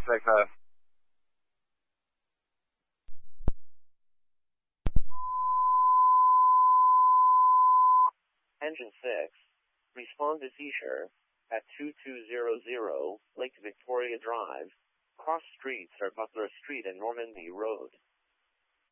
6, hi. Engine 6, respond to seizure at 2200 Lake Victoria Drive. Cross streets are Butler Street and Normandy Road.